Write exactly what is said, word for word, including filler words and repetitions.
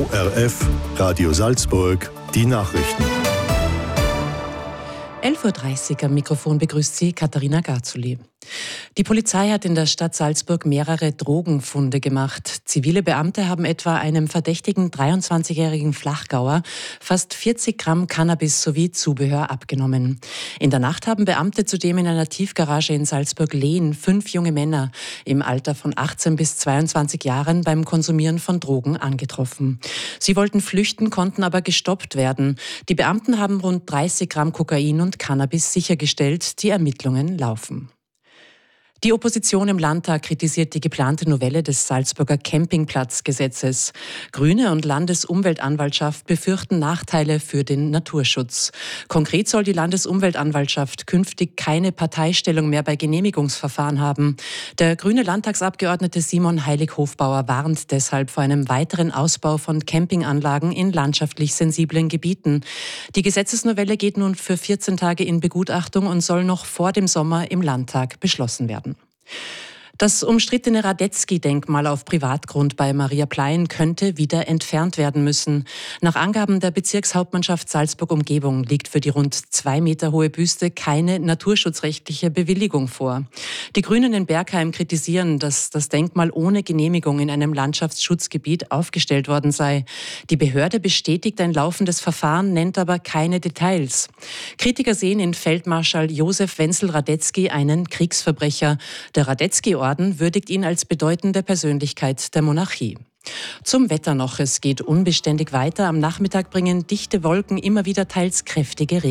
O R F, Radio Salzburg, die Nachrichten. elf Uhr dreißig am Mikrofon begrüßt Sie Katharina Garzuli. Die Polizei hat in der Stadt Salzburg mehrere Drogenfunde gemacht. Zivile Beamte haben etwa einem verdächtigen dreiundzwanzigjährigen Flachgauer fast vierzig Gramm Cannabis sowie Zubehör abgenommen. In der Nacht haben Beamte zudem in einer Tiefgarage in Salzburg-Lehn fünf junge Männer im Alter von achtzehn bis zweiundzwanzig Jahren beim Konsumieren von Drogen angetroffen. Sie wollten flüchten, konnten aber gestoppt werden. Die Beamten haben rund dreißig Gramm Kokain und Cannabis sichergestellt. Die Ermittlungen laufen. Die Opposition im Landtag kritisiert die geplante Novelle des Salzburger Campingplatzgesetzes. Grüne und Landesumweltanwaltschaft befürchten Nachteile für den Naturschutz. Konkret soll die Landesumweltanwaltschaft künftig keine Parteistellung mehr bei Genehmigungsverfahren haben. Der grüne Landtagsabgeordnete Simon Heilig-Hofbauer warnt deshalb vor einem weiteren Ausbau von Campinganlagen in landschaftlich sensiblen Gebieten. Die Gesetzesnovelle geht nun für vierzehn Tage in Begutachtung und soll noch vor dem Sommer im Landtag beschlossen werden. Das umstrittene Radetzky-Denkmal auf Privatgrund bei Maria Plein könnte wieder entfernt werden müssen. Nach Angaben der Bezirkshauptmannschaft Salzburg-Umgebung liegt für die rund zwei Meter hohe Büste keine naturschutzrechtliche Bewilligung vor. Die Grünen in Bergheim kritisieren, dass das Denkmal ohne Genehmigung in einem Landschaftsschutzgebiet aufgestellt worden sei. Die Behörde bestätigt ein laufendes Verfahren, nennt aber keine Details. Kritiker sehen in Feldmarschall Josef Wenzel-Radetzky einen Kriegsverbrecher. Der Radetzky Orden würdigt ihn als bedeutende Persönlichkeit der Monarchie. Zum Wetter noch. Es geht unbeständig weiter. Am Nachmittag bringen dichte Wolken immer wieder teils kräftige Regen.